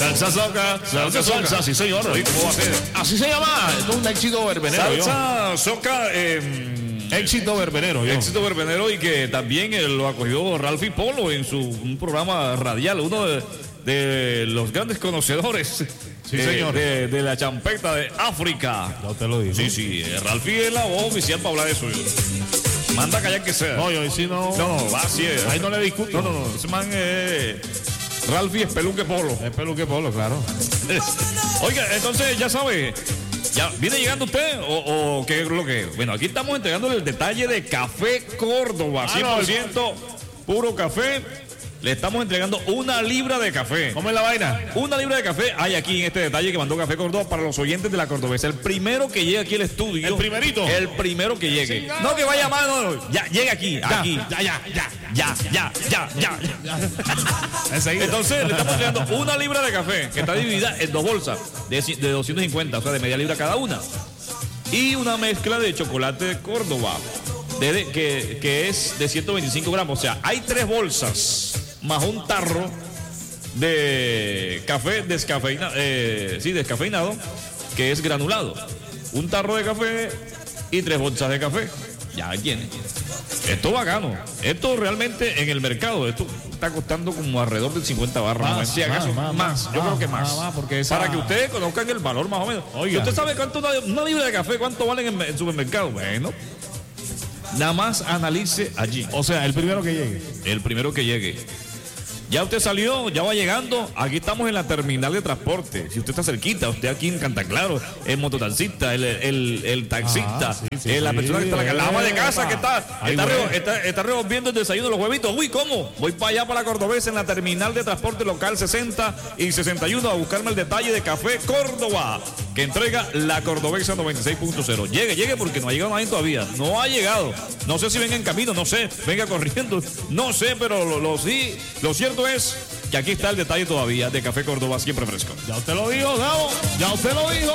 Salsa soca, sí señor. ¿Cómo va a ser? Así se llama. Esto es un éxito verbenero. Salsa soca. Éxito verbenero. Éxito verbenero y que también lo acogió Ralphie Polo en un programa radial, uno de los grandes conocedores. Sí, señor. De la champeta de África. Ya te lo digo. Sí, Ralphie es la voz oficial para hablar de eso. Manda a callar que sea. No, yo si no. No, va así es. Ahí no le discuto. No. Ese man es Ralphie es Peluque Polo. Es Peluque Polo, claro. Oiga, entonces ya sabe. ¿Ya viene llegando usted o qué es lo que es? Bueno, aquí estamos entregándole el detalle de Café Córdoba, 100% puro café. Le estamos entregando 1 libra de café. ¿Cómo es la vaina? 1 libra de café hay aquí en este detalle que mandó Café Córdoba para los oyentes de la Cordobesa. El primero que llegue aquí al estudio. ¿El primerito? El primero que llegue. No que vaya más, no. Ya, llegue aquí. Ya. Enseguida. Entonces le estamos entregando 1 libra de café que está dividida en 2 bolsas de 250, o sea, de media libra cada una. Y una mezcla de chocolate de Córdoba que es de 125 gramos. O sea, hay 3 bolsas más un tarro de café descafeinado, que es granulado. Un tarro de café y 3 bolsas de café. Ya tiene. Esto es bacano. Esto realmente en el mercado, esto está costando como alrededor de 50 barras. Más, si acaso, más. Yo creo que más. Porque para que ustedes conozcan el valor más o menos. Oiga. ¿Usted sabe cuánto una libra de café, cuánto vale en el supermercado? Bueno, nada más analice allí. O sea, el primero que llegue. El primero que llegue. Ya usted salió, ya va llegando. Aquí estamos en la terminal de transporte. Si usted está cerquita, usted aquí en Cantaclaro, el mototaxista, el taxista, la persona que está en la ama de casa que está revolviendo el desayuno de los huevitos. Uy, ¿cómo? Voy para allá, para la Cordobesa, en la terminal de transporte local 60 y 61 a buscarme el detalle de Café Córdoba, que entrega la Cordobesa 96.0. Llegue porque no ha llegado nadie todavía. No ha llegado. No sé si venga en camino, no sé, venga corriendo, no sé, pero lo cierto es que aquí está el detalle todavía de Café Córdoba, siempre fresco. Ya usted lo dijo, Gabo. Ya usted lo dijo.